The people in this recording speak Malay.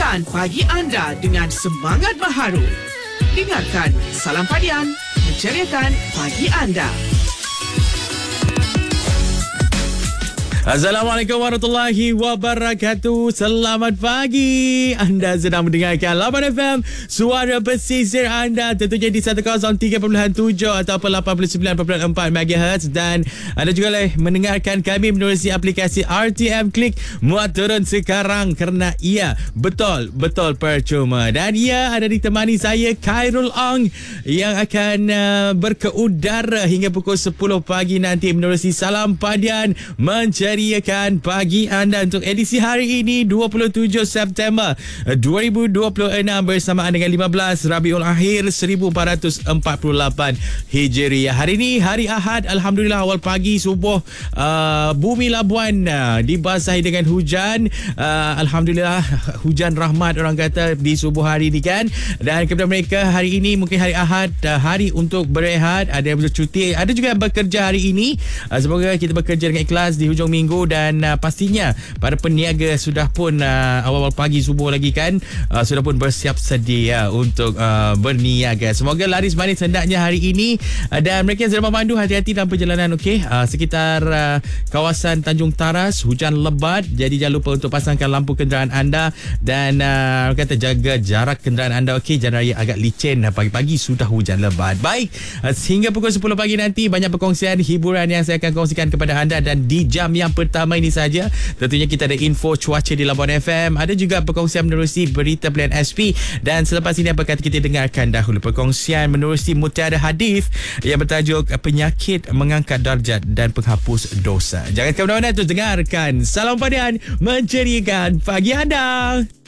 Mulakan pagi anda dengan semangat baharu. Dengarkan Salam Padian, menceriakan pagi anda. Assalamualaikum warahmatullahi wabarakatuh. Selamat pagi. Anda sedang mendengarkan Lapan FM, suara pesisir anda, tentunya di 103.7 ataupun 89.4 MHz, dan anda juga boleh mendengarkan kami menerusi aplikasi RTM Klik. Muat turun sekarang kerana ia betul-betul percuma. Dan ia ada ditemani saya, Khairul Ong, yang akan berkeudara hingga pukul 10 pagi nanti menerusi Salam Padian, menceriakan pagi anda untuk edisi hari ini 27 September 2026 bersamaan dengan 15 Rabiul Akhir 1448 Hijriah. Hari ini hari Ahad. Alhamdulillah, awal pagi subuh bumi Labuan dibasahi dengan hujan. Alhamdulillah, hujan rahmat orang kata di subuh hari ini kan. Dan kepada mereka hari ini mungkin hari Ahad, hari untuk berehat, ada yang bercuti, ada juga yang bekerja hari ini. Semoga kita bekerja dengan ikhlas di hujung minggu, dan pastinya para peniaga sudah pun awal-awal pagi subuh lagi kan, sudah pun bersiap sedia untuk berniaga. Semoga laris manis hendaknya hari ini, dan mereka yang sedang memandu hati-hati dalam perjalanan. Okey, sekitar kawasan Tanjung Taras hujan lebat, jadi jangan lupa untuk pasangkan lampu kenderaan anda, dan kata jaga jarak kenderaan anda. Okey, jalan raya agak licin pagi-pagi sudah hujan lebat. Baik, sehingga pukul 10 pagi nanti banyak perkongsian hiburan yang saya akan kongsikan kepada anda, dan di jam yang pertama ini saja tentunya kita ada info cuaca di Labuan FM, ada juga perkongsian menerusi berita pilihan SP, dan selepas ini apa kata kita dengarkan dahulu perkongsian menerusi mutiara hadis yang bertajuk penyakit mengangkat darjat dan penghapus dosa. Jangan ke mana-mana, terus dengarkan Salam Padian, menceriakan pagi anda.